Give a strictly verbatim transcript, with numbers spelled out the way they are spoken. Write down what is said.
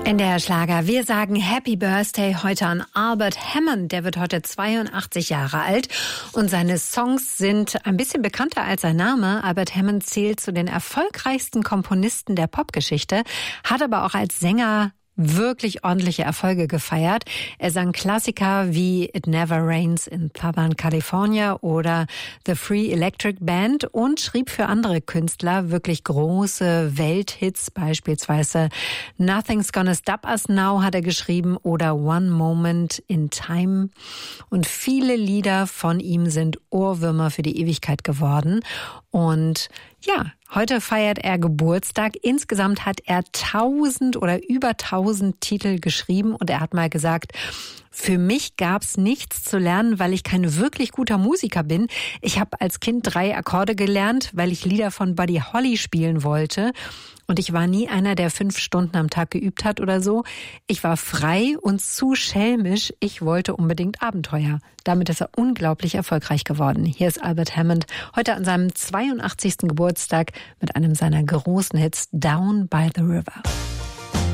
In der Schlager Wir sagen Happy Birthday heute an Albert Hammond. Der wird heute zweiundachtzig Jahre alt und seine Songs sind ein bisschen bekannter als sein Name. Albert Hammond zählt zu den erfolgreichsten Komponisten der Popgeschichte, hat aber auch als Sänger wirklich ordentliche Erfolge gefeiert. Er sang Klassiker wie It Never Rains in Southern California oder The Free Electric Band und schrieb für andere Künstler wirklich große Welthits, beispielsweise Nothing's Gonna Stop Us Now hat er geschrieben oder One Moment in Time. Und viele Lieder von ihm sind Ohrwürmer für die Ewigkeit geworden. Und ja, heute feiert er Geburtstag. Insgesamt hat er tausend oder über tausend Titel geschrieben und er hat mal gesagt, für mich gab's nichts zu lernen, weil ich kein wirklich guter Musiker bin. Ich habe als Kind drei Akkorde gelernt, weil ich Lieder von Buddy Holly spielen wollte. Und ich war nie einer, der fünf Stunden am Tag geübt hat oder so. Ich war frei und zu schelmisch. Ich wollte unbedingt Abenteuer. Damit ist er unglaublich erfolgreich geworden. Hier ist Albert Hammond heute an seinem zweiundachtzigsten Geburtstag mit einem seiner großen Hits Down by the River.